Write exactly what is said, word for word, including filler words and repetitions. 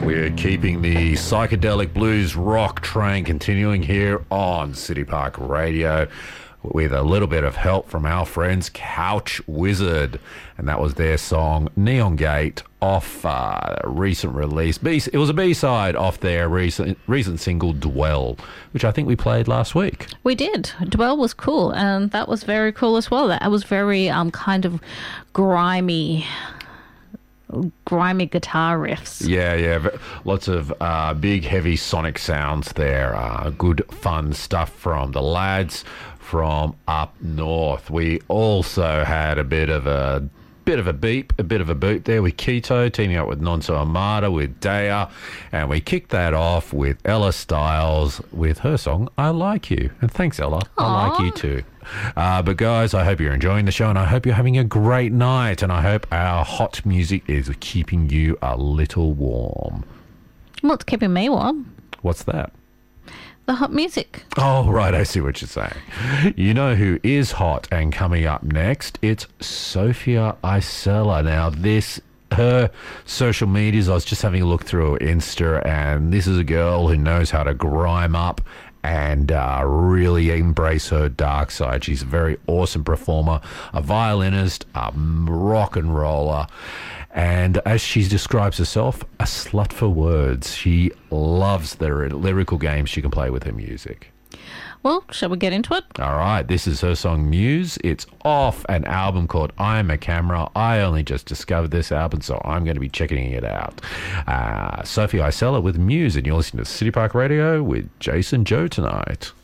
We're keeping the psychedelic blues rock train continuing here on City Park Radio with a little bit of help from our friends Couch Wizard, and that was their song Neon Gate off uh, a recent release. B- it was a B-side off their recent recent single Dwell, which I think we played last week. We did. Dwell was cool, and that was very cool as well. That was very um kind of grimy. grimy guitar riffs. Yeah, yeah. Lots of uh, big, heavy sonic sounds there. Uh, good, fun stuff from the lads from up north. We also had a bit of a bit of a beep, a bit of a boot there with Keto, teaming up with Nonso Amada with Daya, and we kicked that off with Ella Stiles with her song I Like You. And thanks, Ella. Aww. I like you too. Uh, but guys, I hope you're enjoying the show, and I hope you're having a great night, and I hope our hot music is keeping you a little warm. What's keeping me warm? What's that? The hot music. Oh, right, I see what you're saying. You know who is hot and coming up next? It's Sophia Isella. Now, this, her social medias, I was just having a look through her Insta, and this is a girl who knows how to grime up and uh, really embrace her dark side. She's a very awesome performer, a violinist, a rock and roller, and as she describes herself, a slut for words. She loves the lyrical games she can play with her music. Well, shall we get into it? All right, this is her song Muse. It's off an album called I'm a Camera. I only just discovered this album, so I'm going to be checking it out. Uh, Sophie Isella with Muse, and you're listening to City Park Radio with Jason Joe tonight.